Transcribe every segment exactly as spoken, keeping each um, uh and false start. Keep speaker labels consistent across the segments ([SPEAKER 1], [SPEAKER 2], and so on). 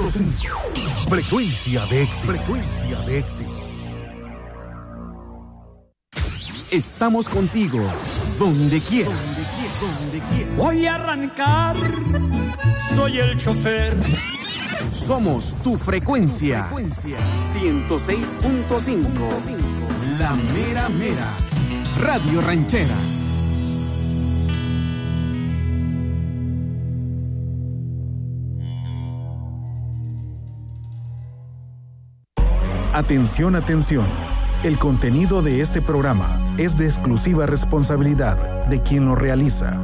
[SPEAKER 1] cinco. Frecuencia de éxitos. Frecuencia de éxitos. Estamos contigo, donde quieras. Donde quieras.
[SPEAKER 2] Voy a arrancar, soy el chofer.
[SPEAKER 1] Somos tu frecuencia. frecuencia. ciento seis punto cinco. La mera mera. Radio Ranchera.
[SPEAKER 3] Atención, atención. El contenido de este programa es de exclusiva responsabilidad de quien lo realiza.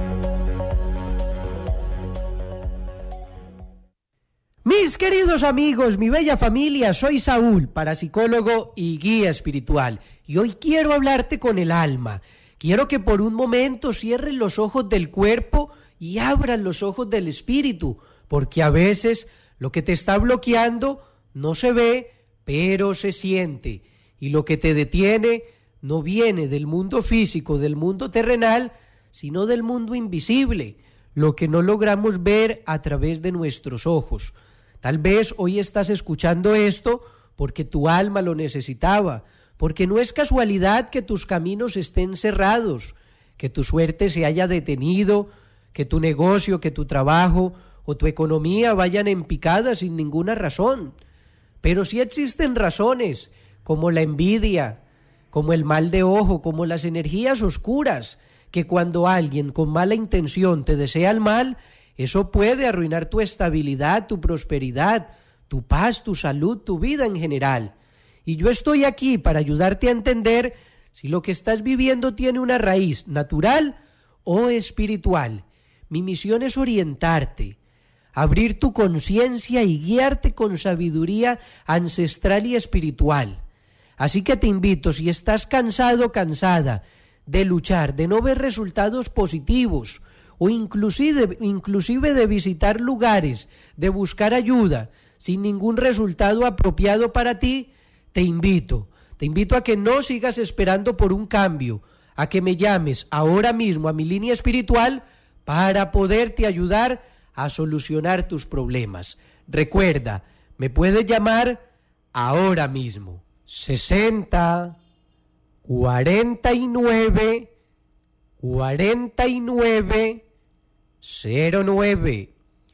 [SPEAKER 4] Mis queridos amigos, mi bella familia, soy Saúl, parapsicólogo y guía espiritual. Y hoy quiero hablarte con el alma. Quiero que por un momento cierres los ojos del cuerpo y abras los ojos del espíritu, porque a veces lo que te está bloqueando no se ve, pero se siente. Y lo que te detiene no viene del mundo físico, del mundo terrenal, sino del mundo invisible, lo que no logramos ver a través de nuestros ojos. Tal vez hoy estás escuchando esto porque tu alma lo necesitaba, porque no es casualidad que tus caminos estén cerrados, que tu suerte se haya detenido, que tu negocio, que tu trabajo o tu economía vayan en picada sin ninguna razón. Pero sí existen razones, como la envidia, como el mal de ojo, como las energías oscuras, que cuando alguien con mala intención te desea el mal, eso puede arruinar tu estabilidad, tu prosperidad, tu paz, tu salud, tu vida en general. Y yo estoy aquí para ayudarte a entender si lo que estás viviendo tiene una raíz natural o espiritual. Mi misión es orientarte, abrir tu conciencia y guiarte con sabiduría ancestral y espiritual. Así que te invito, si estás cansado o cansada de luchar, de no ver resultados positivos, o inclusive, inclusive de visitar lugares, de buscar ayuda, sin ningún resultado apropiado para ti, te invito, te invito a que no sigas esperando por un cambio, a que me llames ahora mismo a mi línea espiritual para poderte ayudar a solucionar tus problemas. Recuerda, me puedes llamar ahora mismo. sesenta, cuarenta y nueve, cuarenta y nueve, cero nueve.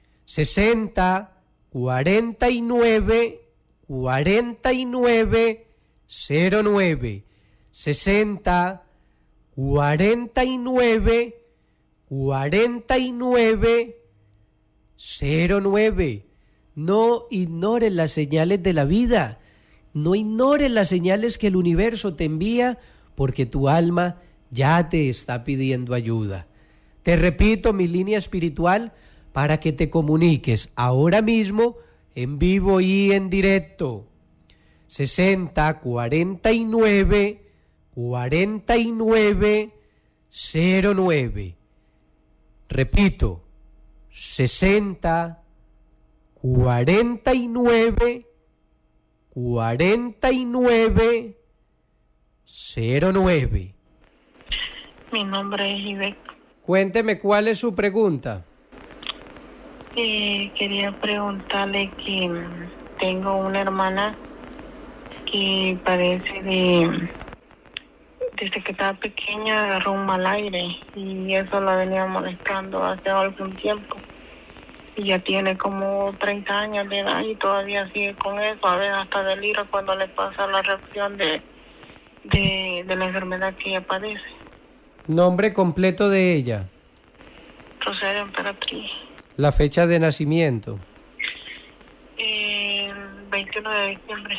[SPEAKER 4] sesenta, cuarenta y nueve, cuarenta y nueve, cero nueve. sesenta, cuarenta y nueve, cuarenta y nueve, cero nueve. No ignores las señales de la vida. No ignores las señales que el universo te envía, porque tu alma ya te está pidiendo ayuda. Te repito mi línea espiritual para que te comuniques ahora mismo en vivo y en directo. sesenta, cuarenta y nueve, cuarenta y nueve, cero nueve. Repito, sesenta, cuarenta y nueve, cuarenta y nueve, cero nueve.
[SPEAKER 5] Mi nombre es Ivette.
[SPEAKER 4] Cuénteme cuál es su pregunta.
[SPEAKER 5] Eh, quería preguntarle que tengo una hermana que parece de... Desde que estaba pequeña agarró un mal aire y eso la venía molestando hace algún tiempo. Y ya tiene como treinta años de edad y todavía sigue con eso. A veces hasta delira cuando le pasa la reacción de, de, de la enfermedad que ella padece.
[SPEAKER 4] Nombre completo de ella.
[SPEAKER 5] Rosario Emperatriz.
[SPEAKER 4] La fecha de nacimiento.
[SPEAKER 5] El veintiuno de diciembre.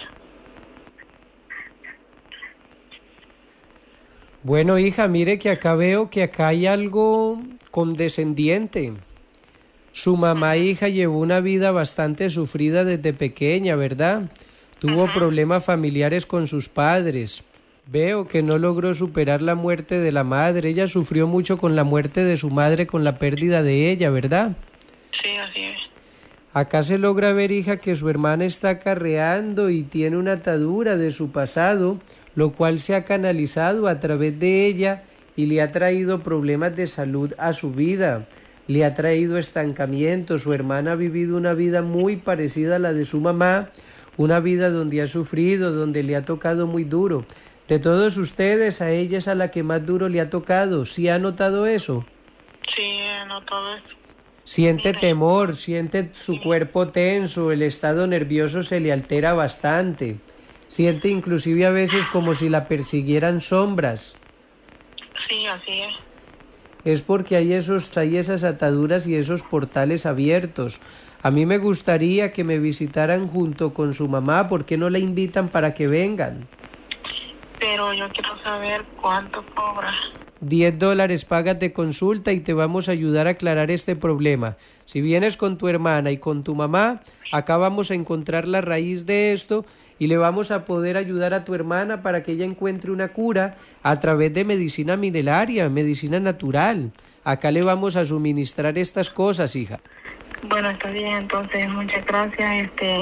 [SPEAKER 4] Bueno, hija, mire que acá veo que acá hay algo condescendiente. Su mamá, hija, llevó una vida bastante sufrida desde pequeña, ¿verdad? Tuvo uh-huh. problemas familiares con sus padres. Veo que no logró superar la muerte de la madre. Ella sufrió mucho con la muerte de su madre, con la pérdida de ella, ¿verdad?
[SPEAKER 5] Sí, así es.
[SPEAKER 4] Acá se logra ver, hija, que su hermana está acarreando y tiene una atadura de su pasado, lo cual se ha canalizado a través de ella y le ha traído problemas de salud a su vida. le ha traído estancamiento. Su hermana ha vivido una vida muy parecida a la de su mamá, una vida donde ha sufrido, donde le ha tocado muy duro. De todos ustedes, a ella es a la que más duro le ha tocado. ¿Sí ha notado eso?
[SPEAKER 5] Sí, he notado eso.
[SPEAKER 4] Siente
[SPEAKER 5] Mira.
[SPEAKER 4] temor, siente su cuerpo tenso, el estado nervioso se le altera bastante. Siente inclusive a veces como si la persiguieran sombras.
[SPEAKER 5] Sí, así es.
[SPEAKER 4] Es porque hay, esos, hay esas ataduras y esos portales abiertos. A mí me gustaría que me visitaran junto con su mamá. ¿Por qué no la invitan para que vengan?
[SPEAKER 5] Pero yo quiero saber cuánto cobra.
[SPEAKER 4] diez dólares pagas de consulta y te vamos a ayudar a aclarar este problema. Si vienes con tu hermana y con tu mamá, acá vamos a encontrar la raíz de esto y le vamos a poder ayudar a tu hermana para que ella encuentre una cura a través de medicina milenaria, medicina natural. Acá le vamos a suministrar estas cosas, hija.
[SPEAKER 5] Bueno, está bien, entonces muchas gracias. Este,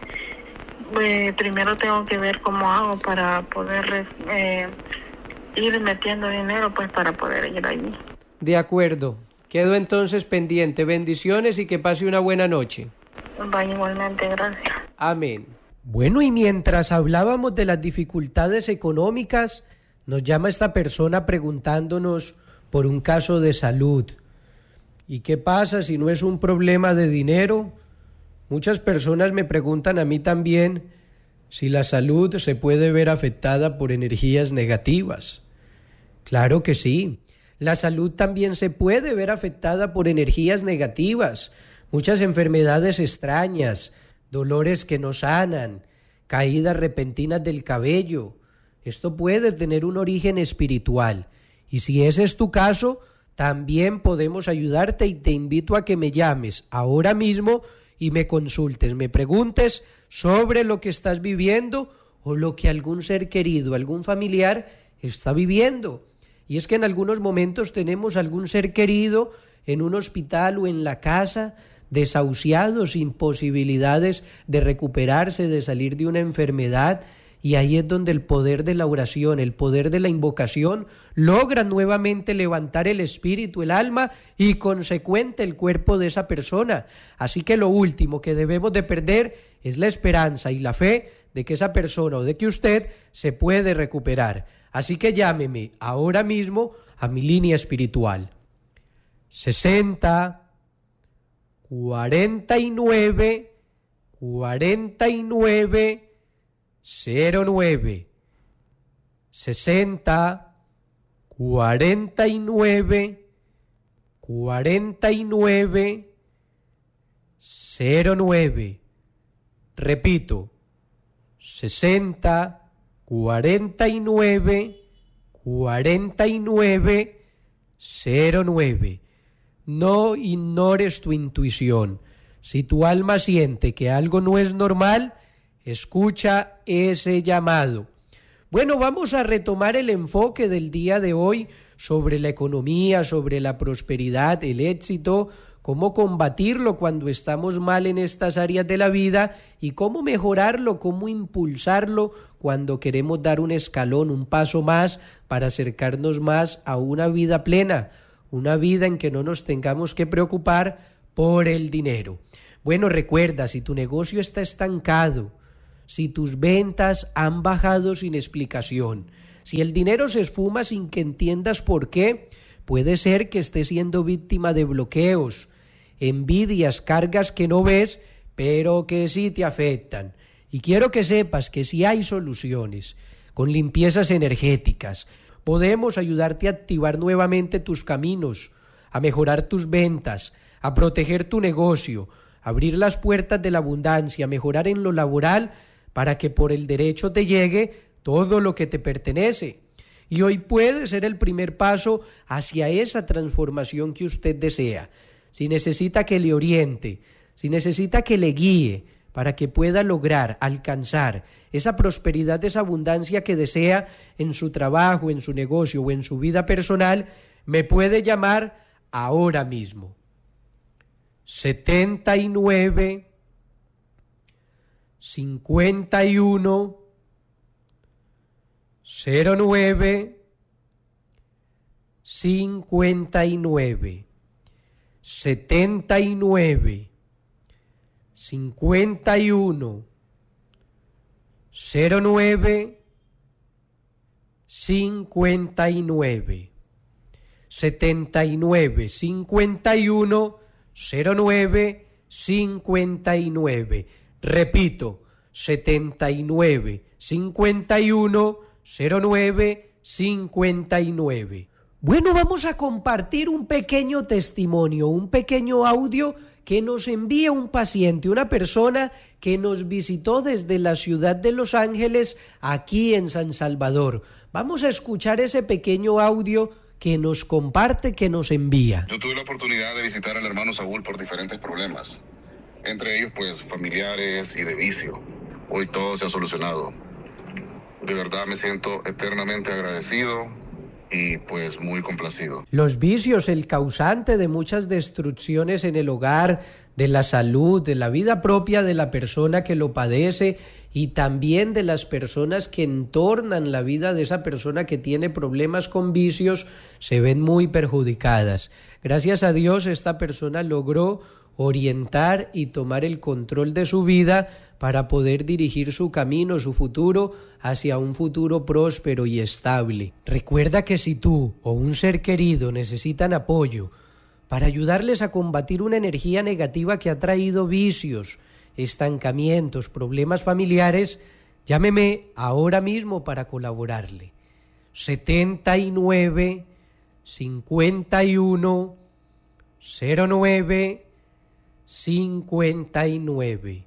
[SPEAKER 5] eh, primero tengo que ver cómo hago para poder eh, ir metiendo dinero, pues para poder ir allí.
[SPEAKER 4] De acuerdo. Quedo entonces pendiente. Bendiciones y que pase una buena noche.
[SPEAKER 5] Vaya, igualmente, gracias.
[SPEAKER 4] Amén. Bueno, y mientras hablábamos de las dificultades económicas, nos llama esta persona preguntándonos por un caso de salud. ¿Y qué pasa si no es un problema de dinero? Muchas personas me preguntan a mí también si la salud se puede ver afectada por energías negativas. Claro que sí. La salud también se puede ver afectada por energías negativas. Muchas enfermedades extrañas, dolores que no sanan, caídas repentinas del cabello. Esto puede tener un origen espiritual. Y si ese es tu caso, también podemos ayudarte y te invito a que me llames ahora mismo y me consultes, me preguntes sobre lo que estás viviendo o lo que algún ser querido, algún familiar está viviendo. Y es que en algunos momentos tenemos algún ser querido en un hospital o en la casa, desahuciado, sin posibilidades de recuperarse, de salir de una enfermedad, y ahí es donde el poder de la oración, el poder de la invocación logra nuevamente levantar el espíritu, el alma y consecuente el cuerpo de esa persona. Así que lo último que debemos de perder es la esperanza y la fe de que esa persona o de que usted se puede recuperar. Así que llámeme ahora mismo a mi línea espiritual. sesenta, cuarenta y nueve, cuarenta y nueve, cero nueve. sesenta, cuarenta y nueve, cuarenta y nueve, cero nueve. Repito, sesenta, cuarenta y nueve, cuarenta y nueve, cero nueve. No ignores tu intuición. Si tu alma siente que algo no es normal, escucha ese llamado. Bueno, vamos a retomar el enfoque del día de hoy sobre la economía, sobre la prosperidad, el éxito, cómo combatirlo cuando estamos mal en estas áreas de la vida y cómo mejorarlo, cómo impulsarlo cuando queremos dar un escalón, un paso más para acercarnos más a una vida plena, una vida en que no nos tengamos que preocupar por el dinero. Bueno, recuerda, si tu negocio está estancado, si tus ventas han bajado sin explicación, si el dinero se esfuma sin que entiendas por qué, puede ser que estés siendo víctima de bloqueos, envidias, cargas que no ves, pero que sí te afectan. Y quiero que sepas que si hay soluciones, con limpiezas energéticas, podemos ayudarte a activar nuevamente tus caminos, a mejorar tus ventas, a proteger tu negocio, a abrir las puertas de la abundancia, a mejorar en lo laboral para que por el derecho te llegue todo lo que te pertenece. Y hoy puede ser el primer paso hacia esa transformación que usted desea. Si necesita que le oriente, si necesita que le guíe para que pueda lograr alcanzar esa prosperidad, esa abundancia que desea en su trabajo, en su negocio o en su vida personal, me puede llamar ahora mismo. setenta y nueve, cincuenta y uno, cero nueve, cincuenta y nueve. setenta y nueve, cincuenta y uno, cero nueve, cincuenta y nueve, setenta y nueve, cincuenta y uno, cero nueve, cincuenta y nueve. Repito, setenta y nueve, cincuenta y uno, cero nueve, cincuenta y nueve. Bueno, vamos a compartir un pequeño testimonio, un pequeño audio que nos envía un paciente, una persona que nos visitó desde la ciudad de Los Ángeles, aquí en San Salvador. Vamos a escuchar ese pequeño audio que nos comparte, que nos envía.
[SPEAKER 6] Yo tuve la oportunidad de visitar al hermano Saúl por diferentes problemas, entre ellos pues familiares y de vicio. Hoy todo se ha solucionado. De verdad me siento eternamente agradecido y pues muy complacido.
[SPEAKER 4] Los vicios, el causante de muchas destrucciones en el hogar, de la salud, de la vida propia de la persona que lo padece y también de las personas que entornan la vida de esa persona que tiene problemas con vicios, se ven muy perjudicadas. Gracias a Dios, esta persona logró orientar y tomar el control de su vida para poder dirigir su camino, su futuro, hacia un futuro próspero y estable. Recuerda que si tú o un ser querido necesitan apoyo para ayudarles a combatir una energía negativa que ha traído vicios, estancamientos, problemas familiares, llámeme ahora mismo para colaborarle. setenta y nueve, cincuenta y uno, cero nueve, cincuenta y nueve.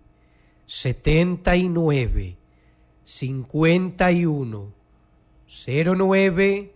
[SPEAKER 4] setenta y nueve, cincuenta y uno, cero nueve,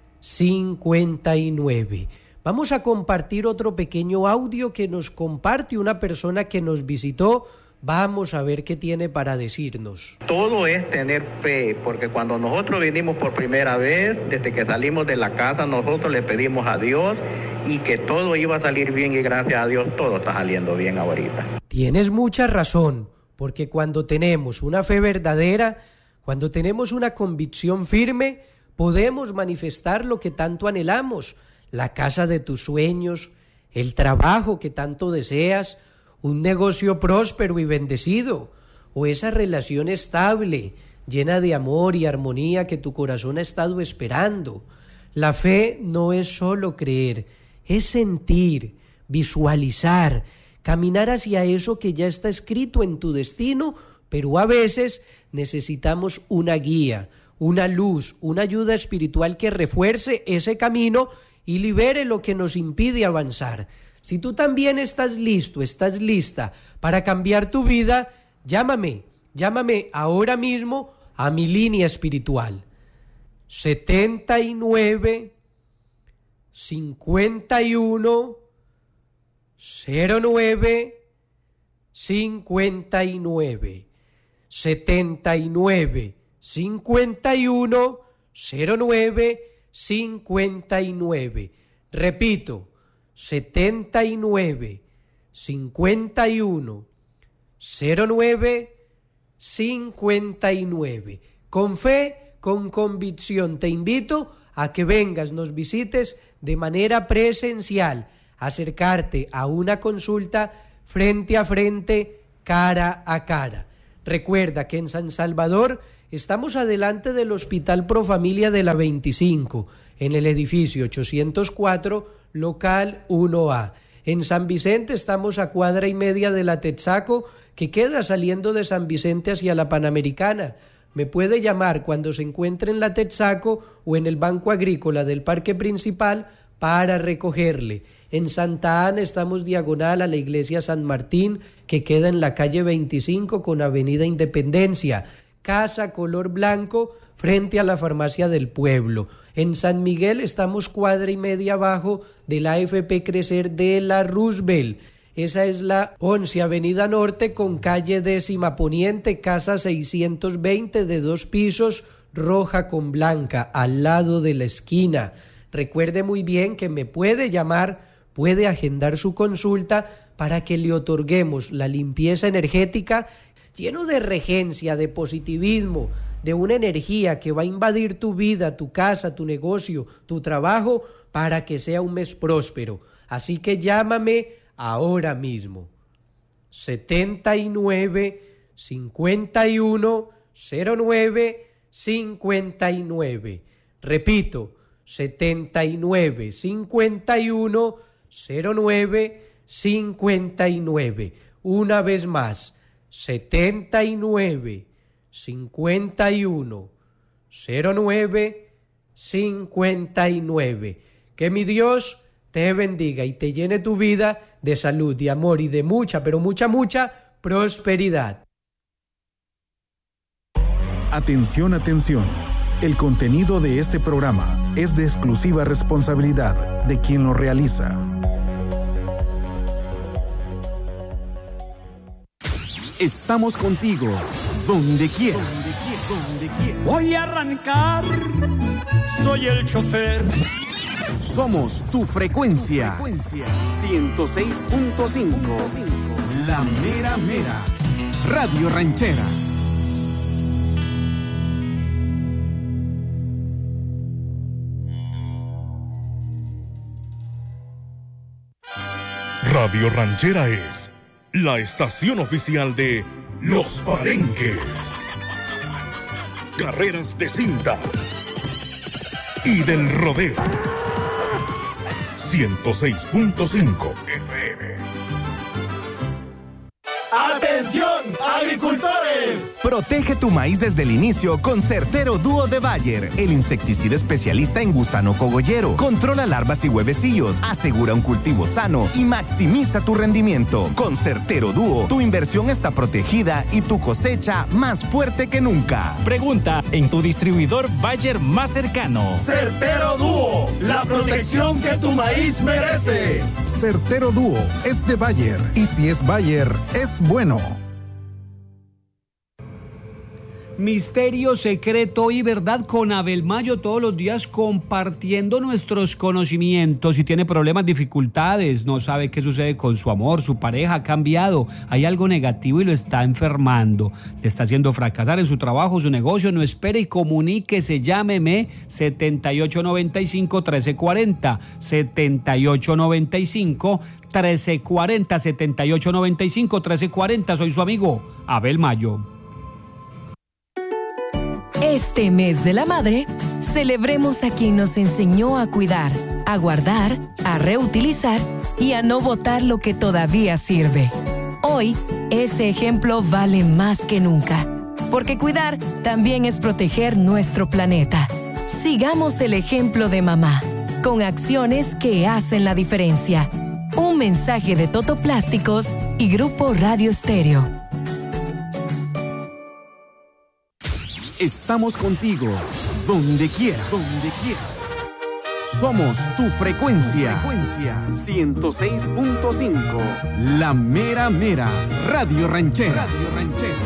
[SPEAKER 4] cincuenta y nueve. Vamos a compartir otro pequeño audio que nos comparte una persona que nos visitó. Vamos a ver qué tiene para decirnos.
[SPEAKER 7] Todo es tener fe, porque cuando nosotros vinimos por primera vez, desde que salimos de la casa, nosotros le pedimos a Dios y que todo iba a salir bien, y gracias a Dios todo está saliendo bien ahorita.
[SPEAKER 4] Tienes mucha razón, porque cuando tenemos una fe verdadera, cuando tenemos una convicción firme, podemos manifestar lo que tanto anhelamos, la casa de tus sueños, el trabajo que tanto deseas, un negocio próspero y bendecido, o esa relación estable, llena de amor y armonía que tu corazón ha estado esperando. La fe no es solo creer, es sentir, visualizar, caminar hacia eso que ya está escrito en tu destino, pero a veces necesitamos una guía, una luz, una ayuda espiritual que refuerce ese camino y libere lo que nos impide avanzar. Si tú también estás listo, estás lista para cambiar tu vida, llámame, llámame ahora mismo a mi línea espiritual. setenta y nueve, cincuenta y uno, cero nueve, cincuenta y nueve. setenta y nueve, cincuenta y uno, cero nueve, cincuenta y nueve. Repito, setenta y nueve, cincuenta y uno, cero nueve, cincuenta y nueve. Con fe, con convicción, te invito a que vengas, nos visites de manera presencial, acercarte a una consulta frente a frente, cara a cara. Recuerda que en San Salvador estamos adelante del Hospital Profamilia de la veinticinco, en el edificio ochocientos cuatro, local uno A. En San Vicente estamos a cuadra y media de la Texaco, que queda saliendo de San Vicente hacia la Panamericana. Me puede llamar cuando se encuentre en la Texaco o en el Banco Agrícola del Parque Principal para recogerle. En Santa Ana estamos diagonal a la Iglesia San Martín, que queda en la calle veinticinco con Avenida Independencia. Casa color blanco frente a la Farmacia del Pueblo. En San Miguel estamos cuadra y media abajo de la A F P Crecer de la Roosevelt. Esa es la once Avenida Norte con calle décima poniente, casa seiscientos veinte de dos pisos, roja con blanca, al lado de la esquina. Recuerde muy bien que me puede llamar, puede agendar su consulta para que le otorguemos la limpieza energética lleno de regencia, de positivismo, de una energía que va a invadir tu vida, tu casa, tu negocio, tu trabajo, para que sea un mes próspero. Así que llámame ahora mismo. setenta y nueve, cincuenta y uno, cero nueve, cincuenta y nueve. Repito, setenta y nueve, cincuenta y uno, cero nueve, cincuenta y nueve. Una vez más, setenta y nueve, cincuenta y uno, cero nueve, cincuenta y nueve. Que mi Dios te bendiga y te llene tu vida de salud, de amor y de mucha, pero mucha, mucha prosperidad.
[SPEAKER 3] Atención, atención. El contenido de este programa es de exclusiva responsabilidad de quien lo realiza.
[SPEAKER 1] Estamos contigo, donde quieras. Donde quieras.
[SPEAKER 2] Voy a arrancar, soy el chofer.
[SPEAKER 1] Somos tu frecuencia, ciento seis punto cinco, la mera mera, Radio Ranchera.
[SPEAKER 8] Radio Ranchera es la estación oficial de Los Palenques, carreras de cintas y del rodeo. ciento seis punto cinco F M.
[SPEAKER 9] ¡Atención, agricultores!
[SPEAKER 10] Protege tu maíz desde el inicio con Certero Dúo de Bayer, el insecticida especialista en gusano cogollero. Controla larvas y huevecillos, asegura un cultivo sano y maximiza tu rendimiento. Con Certero Dúo, tu inversión está protegida y tu cosecha más fuerte que nunca.
[SPEAKER 11] Pregunta en tu distribuidor Bayer más cercano.
[SPEAKER 9] Certero Dúo, la protección que tu maíz merece.
[SPEAKER 3] Certero Dúo es de Bayer, y si es Bayer, es bueno.
[SPEAKER 12] Misterio, secreto y verdad con Abel Mayo, todos los días compartiendo nuestros conocimientos. Si tiene problemas, dificultades, no sabe qué sucede con su amor, su pareja ha cambiado, hay algo negativo y lo está enfermando, le está haciendo fracasar en su trabajo, su negocio, no espere y comuníquese, llámeme setenta y ocho noventa y cinco, trece cuarenta, setenta y ocho noventa y cinco, trece cuarenta, setenta y ocho noventa y cinco, trece cuarenta, soy su amigo Abel Mayo.
[SPEAKER 13] Este mes de la madre, celebremos a quien nos enseñó a cuidar, a guardar, a reutilizar y a no botar lo que todavía sirve. Hoy, ese ejemplo vale más que nunca, porque cuidar también es proteger nuestro planeta. Sigamos el ejemplo de mamá, con acciones que hacen la diferencia. Un mensaje de Totoplásticos y Grupo Radio Estéreo.
[SPEAKER 1] Estamos contigo, donde quieras. Donde quieras. Somos tu frecuencia, ciento seis punto cinco, la mera mera, Radio Ranchera. Radio Ranchera.